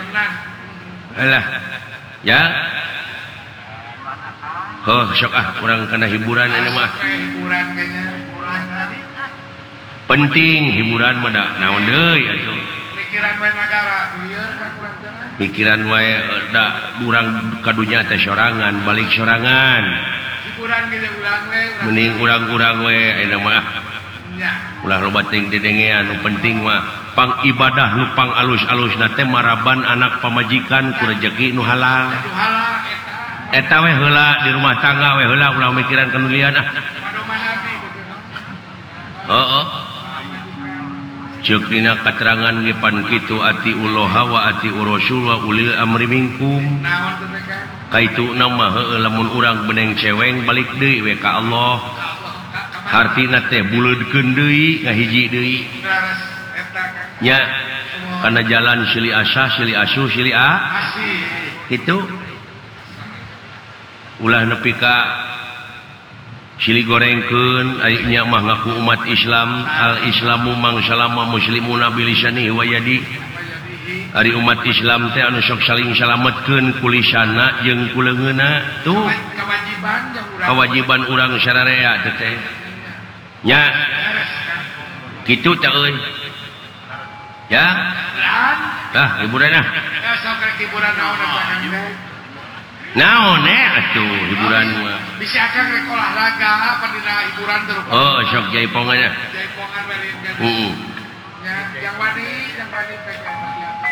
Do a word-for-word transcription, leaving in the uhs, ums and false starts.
alah ya oh sok ah kurang kena hiburan ini mah penting hiburan mah da naon deui atuh pikiran wae negara pikiran wae da urang kadunya teh sorangan balik sorangan hiburan ge urang we mending urang-urang we ayeuna mah ulah loba ting dedengean nu penting mah pang ibadah nu pang alus-alusna teh maraban anak pamajikan ku rezeki nu halal eta we heula di rumah tangga we heula ulah mikiran kana lian ah heeh ceuk dina katerangan ge pan kitu ati Allah wa ati Rasul wa ulil amri minkum kaitu nama heueuh lamun urang beneng ceweng balik deui we ka Allah hartina teh buleudkeun deui ngahiji deui nya kana jalan silih asa silih asu silih a kitu ulah nepi ka silih gorengkeun ari nya mah ngaku umat Islam al islamu mang salama muslimuna bilisanihi wa yadi ari umat Islam teh anu sok saling salametkeun ku lisanna jeung ku leungeunna tuh kewajiban kewajiban urang sararea teh teh nya kitu teh euy ya tah hiburan ah sok hiburan naon naon eh atuh hiburan mah bisa akang rek olahraga apa dina hiburan terus oh sok jaipongan ya jaipongan we heeh yang wani yang wani